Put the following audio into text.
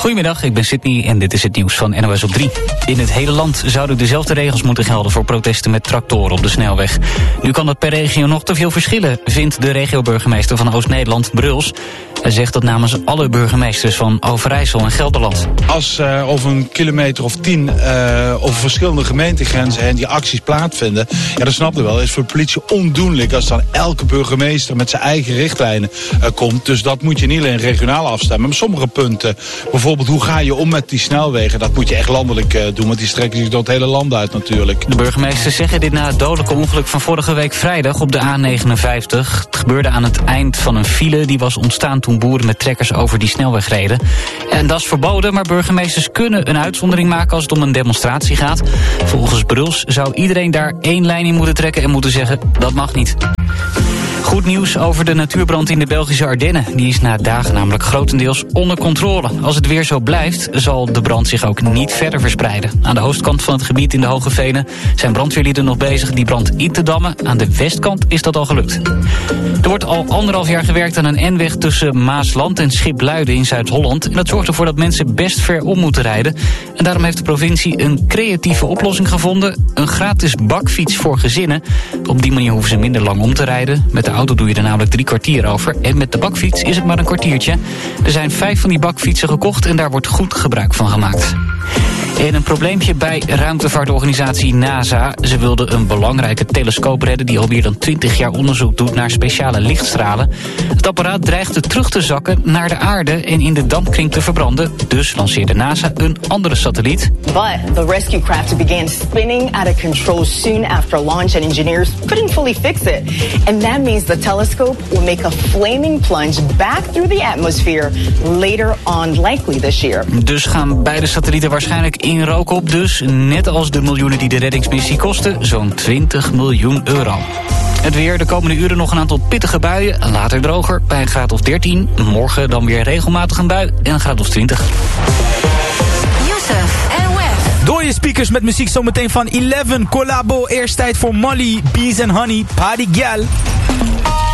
Goedemiddag, ik ben Sydney en dit is het nieuws van NOS op 3. In het hele land zouden dezelfde regels moeten gelden voor protesten met tractoren op de snelweg. Nu kan dat per regio nog te veel verschillen, vindt de regio-burgemeester van Oost-Nederland, Bruls. Hij zegt dat namens alle burgemeesters van Overijssel en Gelderland. Als over een kilometer of 10 over verschillende gemeentegrenzen heen die acties plaatsvinden, ja, dat snap je wel, is voor de politie ondoenlijk als dan elke burgemeester met zijn eigen richtlijnen komt. Dus dat moet je niet alleen regionaal afstemmen. Maar sommige punten, bijvoorbeeld hoe ga je om met die snelwegen, dat moet je echt landelijk doen, want die strekken zich door het hele land uit natuurlijk. De burgemeesters zeggen dit na het dodelijke ongeluk van vorige week vrijdag op de A59. Het gebeurde aan het eind van een file die was ontstaan toen boeren met trekkers over die snelweg reden. En dat is verboden, maar burgemeesters kunnen een uitzondering maken als het om een demonstratie gaat. Volgens Bruls zou iedereen daar één lijn in moeten trekken en moeten zeggen, dat mag niet. Goed nieuws over de natuurbrand in de Belgische Ardennen. Die is na dagen namelijk grotendeels onder controle. Als het weer zo blijft, zal de brand zich ook niet verder verspreiden. Aan de oostkant van het gebied in de Hoge Venen zijn brandweerlieden nog bezig die brand in te dammen. Aan de westkant is dat al gelukt. Er wordt al 1,5 jaar gewerkt aan een N-weg tussen Maasland en Schipluiden in Zuid-Holland. En dat zorgt ervoor dat mensen best ver om moeten rijden. En daarom heeft de provincie een creatieve oplossing gevonden. Een gratis bakfiets voor gezinnen. Op die manier hoeven ze minder lang om te rijden. Met de auto doe je er namelijk 3 kwartier over. En met de bakfiets is het maar een kwartiertje. Er zijn 5 van die bakfietsen gekocht en daar wordt goed gebruik van gemaakt. En een probleempje bij ruimtevaartorganisatie NASA. Ze wilden een belangrijke telescoop redden die al meer dan 20 jaar onderzoek doet naar speciale lichtstralen. Het apparaat dreigde terug te zakken naar de aarde en in de dampkring te verbranden. Dus lanceerde NASA een andere satelliet. But the rescue craft began spinning out of control soon after launch and engineers couldn't fully fix it. And that means the telescope will make a flaming plunge back through the atmosphere later on, likely this year. Dus gaan beide satellieten waarschijnlijk in rook op, dus net als de miljoenen die de reddingsmissie kosten, zo'n 20 miljoen euro. Het weer, de komende uren nog een aantal pittige buien, later droger bij een graad of 13. Morgen dan weer regelmatig een bui en een graad of 20. Youssef en Wef. Door je speakers met muziek zometeen van 11 Collabo. Eerst tijd voor Molly, Bees and Honey, Party Gal.